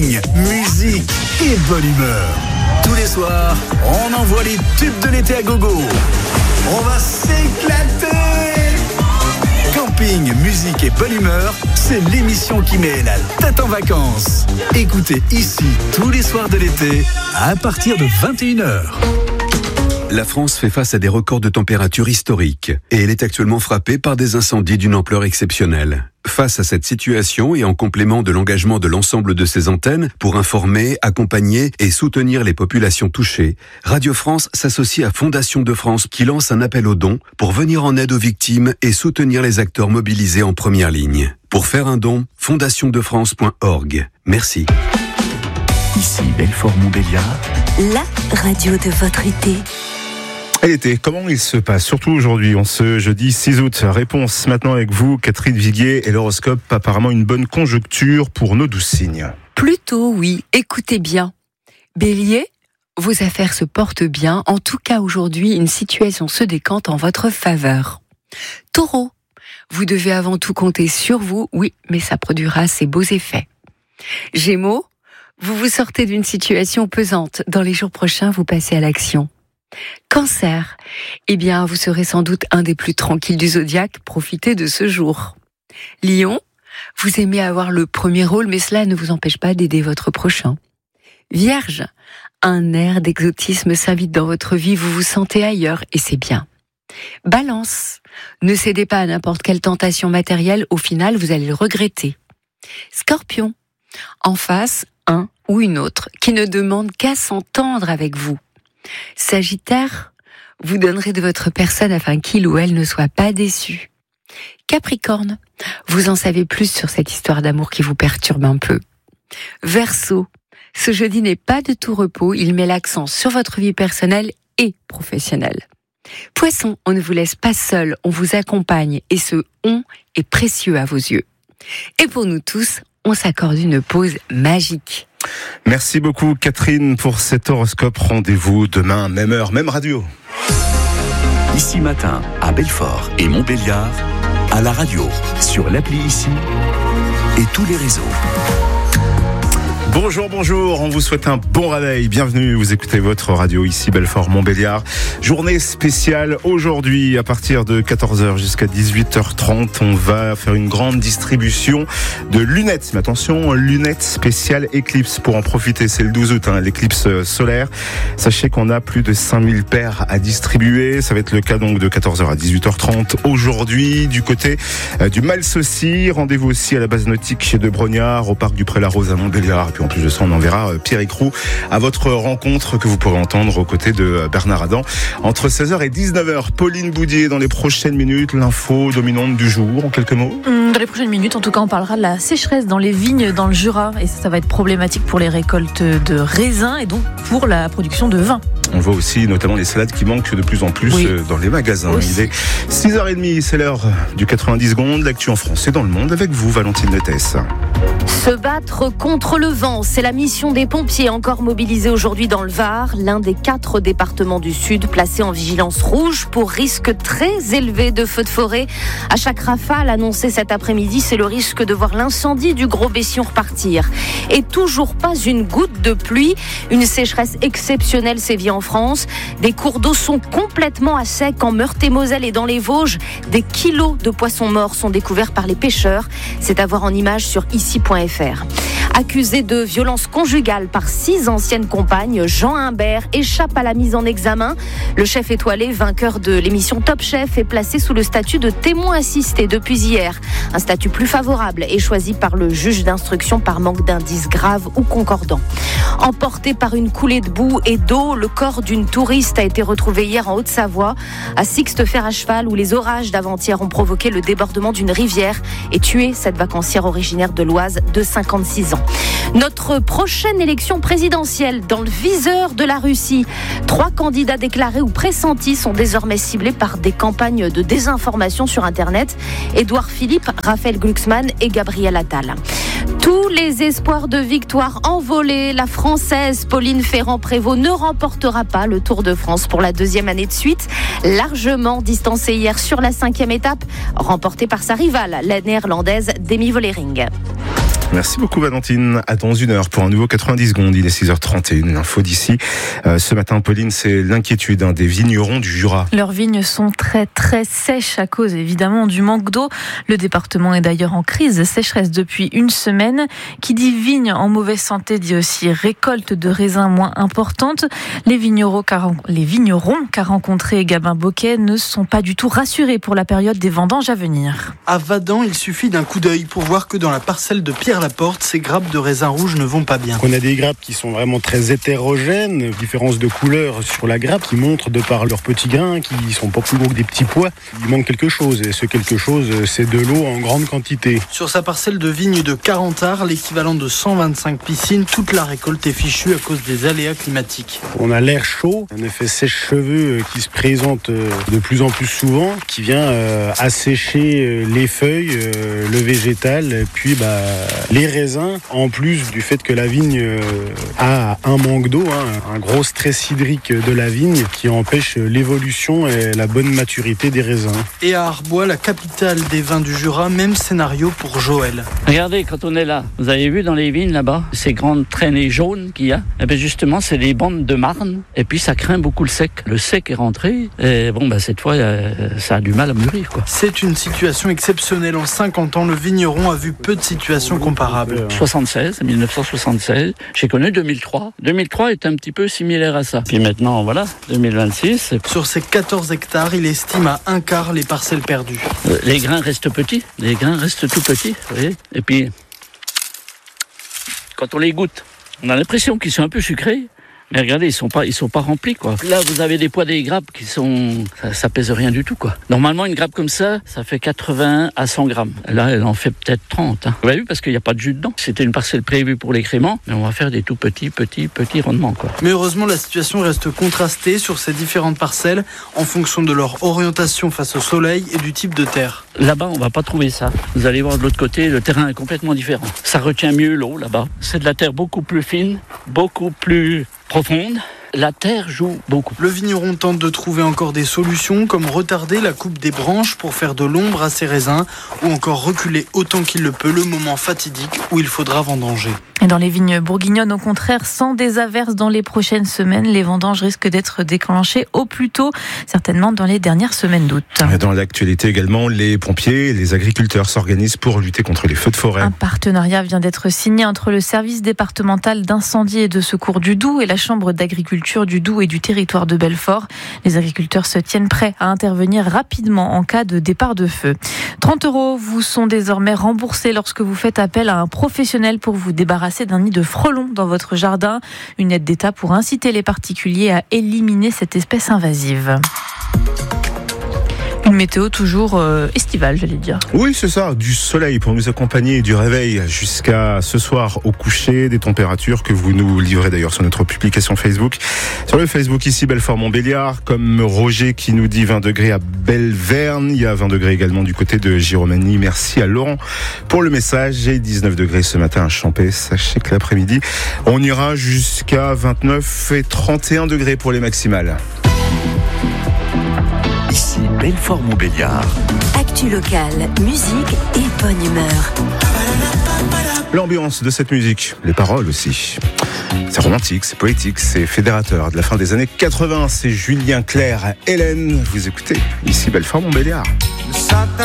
camping, musique et bonne humeur. Tous les soirs, on envoie les tubes de l'été à gogo. On va s'éclater. Camping, musique et bonne humeur, c'est l'émission qui met la tête en vacances. Écoutez ici tous les soirs de l'été à partir de 21h. La France fait face à des records de température historiques et elle est actuellement frappée par des incendies d'une ampleur exceptionnelle. Face à cette situation et en complément de l'engagement de l'ensemble de ses antennes pour informer, accompagner et soutenir les populations touchées, Radio France s'associe à Fondation de France qui lance un appel aux dons pour venir en aide aux victimes et soutenir les acteurs mobilisés en première ligne. Pour faire un don, fondationdefrance.org. Merci. Ici Belfort-Montbéliard, la radio de votre été. Et l'été, comment il se passe? Surtout aujourd'hui, en ce jeudi 6 août. Réponse maintenant avec vous, Catherine Viguier, et l'horoscope, apparemment une bonne conjoncture pour nos 12 signes. Plutôt oui, écoutez bien. Bélier, vos affaires se portent bien. En tout cas aujourd'hui, une situation se décante en votre faveur. Taureau, vous devez avant tout compter sur vous, oui, mais ça produira ses beaux effets. Gémeaux, vous vous sortez d'une situation pesante. Dans les jours prochains, vous passez à l'action. Cancer, eh bien, vous serez sans doute un des plus tranquilles du zodiaque. Profitez de ce jour. Lion, vous aimez avoir le premier rôle, mais cela ne vous empêche pas d'aider votre prochain. Vierge, un air d'exotisme s'invite dans votre vie, vous vous sentez ailleurs et c'est bien. Balance, ne cédez pas à n'importe quelle tentation matérielle, au final, vous allez le regretter. Scorpion, en face, un ou une autre qui ne demande qu'à s'entendre avec vous. Sagittaire, vous donnerez de votre personne afin qu'il ou elle ne soit pas déçu. Capricorne, vous en savez plus sur cette histoire d'amour qui vous perturbe un peu. Verseau, ce jeudi n'est pas de tout repos, il met l'accent sur votre vie personnelle et professionnelle. Poisson, on ne vous laisse pas seul, on vous accompagne et ce « on » est précieux à vos yeux. Et pour nous tous, on s'accorde une pause magique. Merci beaucoup Catherine pour cet horoscope. Rendez-vous demain, même heure, même radio. Ici Matin, à Belfort et Montbéliard, à la radio, sur l'appli Ici et tous les réseaux. Bonjour, on vous souhaite un bon réveil. Bienvenue, vous écoutez votre radio ici Belfort-Montbéliard. Journée spéciale aujourd'hui à partir de 14h jusqu'à 18h30. On va faire une grande distribution de lunettes. Mais attention, lunettes spéciales Eclipse pour en profiter. C'est le 12 août, l'éclipse solaire. Sachez qu'on a plus de 5000 paires à distribuer. Ça va être le cas donc de 14h à 18h30 aujourd'hui. Du côté du Malsaucy, rendez-vous aussi à la base nautique de Brognard, au parc du Pré-la-Rose à Montbéliard. Et puis en plus de ça, on enverra Pierre Écrou à votre rencontre que vous pourrez entendre aux côtés de Bernard Adam entre 16h et 19h. Pauline Boudier, dans les prochaines minutes, l'info dominante du jour, en quelques mots. Dans les prochaines minutes, en tout cas, on parlera de la sécheresse dans les vignes dans le Jura. Et ça va être problématique pour les récoltes de raisins et donc pour la production de vin. On voit aussi notamment les salades qui manquent de plus en plus dans les magasins. Aussi. Il est 6h30, c'est l'heure du 90 secondes. L'actu en France et dans le monde avec vous, Valentine Lettès. Se battre contre le vent, c'est la mission des pompiers encore mobilisés aujourd'hui dans le Var, l'un des 4 départements du Sud placés en vigilance rouge pour risque très élevé de feux de forêt. À chaque rafale annoncée cet après-midi, c'est le risque de voir l'incendie du Gros Bession repartir. Et toujours pas une goutte de pluie. Une sécheresse exceptionnelle sévit en France. Des cours d'eau sont complètement à sec en Meurthe-et-Moselle et dans les Vosges. Des kilos de poissons morts sont découverts par les pêcheurs. C'est à voir en images sur ici.fr. Accusé de violence conjugale par 6 anciennes compagnes, Jean Humbert échappe à la mise en examen. Le chef étoilé, vainqueur de l'émission Top Chef, est placé sous le statut de témoin assisté depuis hier. Un statut plus favorable est choisi par le juge d'instruction par manque d'indices graves ou concordants. Emporté par une coulée de boue et d'eau, le corps d'une touriste a été retrouvé hier en Haute-Savoie, à Sixte-Fer à cheval, où les orages d'avant-hier ont provoqué le débordement d'une rivière et tué cette vacancière originaire de l'Oise de 56 ans. Notre prochaine élection présidentielle dans le viseur de la Russie. 3 candidats déclarés ou pressentis sont désormais ciblés par des campagnes de désinformation sur Internet. Édouard Philippe, Raphaël Glucksmann et Gabriel Attal. Tous les espoirs de victoire envolés. La Française Pauline Ferrand-Prévot ne remportera pas le Tour de France pour la 2e année de suite. Largement distancée hier sur la 5e étape, remportée par sa rivale, la Néerlandaise Demi Vollering. Merci beaucoup Valentine. À dans 1 heure pour un nouveau 90 secondes. Il est 6h31. L'info d'ici. Ce matin, Pauline, c'est l'inquiétude des vignerons du Jura. Leurs vignes sont très très sèches à cause évidemment du manque d'eau. Le département est d'ailleurs en crise sécheresse depuis une semaine. Qui dit vigne en mauvaise santé dit aussi récolte de raisins moins importante. Les vignerons qu'a rencontré Gabin Bocquet ne sont pas du tout rassurés pour la période des vendanges à venir. À Vadan, il suffit d'un coup d'œil pour voir que dans la parcelle de Pierre-Laporte, ces grappes de raisins rouges ne vont pas bien. On a des grappes qui sont vraiment très hétérogènes, différence de couleur sur la grappe qui montrent de par leurs petits grains qui sont pas plus gros que des petits pois. Il manque quelque chose et ce quelque chose, c'est de l'eau en grande quantité. Sur sa parcelle de vigne de 40 arts, l'équivalent de 125 piscines, toute la récolte est fichue à cause des aléas climatiques. On a l'air chaud, un effet sèche-cheveux qui se présente de plus en plus souvent, qui vient assécher les feuilles, le végétal, puis les raisins, en plus du fait que la vigne a un manque d'eau, un gros stress hydrique de la vigne qui empêche l'évolution et la bonne maturité des raisins. Et à Arbois, la capitale des vins du Jura, même scénario pour Joël. Regardez, quand on est là, vous avez vu dans les vignes là-bas, ces grandes traînées jaunes qu'il y a, et bien justement c'est des bandes de marne, et puis ça craint beaucoup le sec. Le sec est rentré, et cette fois ça a du mal à mûrir, quoi. C'est une situation exceptionnelle. En 50 ans, le vigneron a vu peu de situations comparables. 1976, j'ai connu 2003. 2003 est un petit peu similaire à ça. Puis maintenant, voilà, 2026. Sur ces 14 hectares, il estime à un quart les parcelles perdues. Les grains restent petits, les grains restent tout petits, vous voyez. Et puis, quand on les goûte, on a l'impression qu'ils sont un peu sucrés. Mais regardez, ils sont pas remplis, quoi. Là, vous avez des poids des grappes qui sont, ça pèse rien du tout, quoi. Normalement, une grappe comme ça fait 80 à 100 grammes. Là, elle en fait peut-être 30. Vous avez vu, parce qu'il n'y a pas de jus dedans. C'était une parcelle prévue pour les créments, mais on va faire des tout petits rendements, quoi. Mais heureusement, la situation reste contrastée sur ces différentes parcelles en fonction de leur orientation face au soleil et du type de terre. Là-bas, on va pas trouver ça. Vous allez voir de l'autre côté, le terrain est complètement différent. Ça retient mieux l'eau, là-bas. C'est de la terre beaucoup plus fine, beaucoup plus profonde. La terre joue beaucoup. Le vigneron tente de trouver encore des solutions comme retarder la coupe des branches pour faire de l'ombre à ses raisins ou encore reculer autant qu'il le peut le moment fatidique où il faudra vendanger. Et dans les vignes bourguignonnes, au contraire, sans des averses dans les prochaines semaines, les vendanges risquent d'être déclenchées au plus tôt, certainement dans les dernières semaines d'août. Dans l'actualité également, les pompiers et les agriculteurs s'organisent pour lutter contre les feux de forêt. Un partenariat vient d'être signé entre le service départemental d'incendie et de secours du Doubs et la chambre d'agriculture du Doubs et du territoire de Belfort. Les agriculteurs se tiennent prêts à intervenir rapidement en cas de départ de feu. 30 € vous sont désormais remboursés lorsque vous faites appel à un professionnel pour vous débarrasser d'un nid de frelons dans votre jardin. Une aide d'État pour inciter les particuliers à éliminer cette espèce invasive. Une météo toujours estivale, j'allais dire. Oui, c'est ça, du soleil pour nous accompagner du réveil jusqu'à ce soir au coucher, des températures que vous nous livrez d'ailleurs sur notre publication Facebook. Sur le Facebook ici, Belfort-Montbéliard, comme Roger qui nous dit 20 degrés à Belverne, il y a 20 degrés également du côté de Giromagny. Merci à Laurent pour le message. Et 19 degrés ce matin à Champais. Sachez que l'après-midi, on ira jusqu'à 29 et 31 degrés pour les maximales. Ici Belfort-Montbéliard. Actu locale, musique et bonne humeur. L'ambiance de cette musique, les paroles aussi. C'est romantique, c'est poétique, c'est fédérateur. De la fin des années 80, c'est Julien Clerc, Hélène. Vous écoutez ici Belfort-Montbéliard.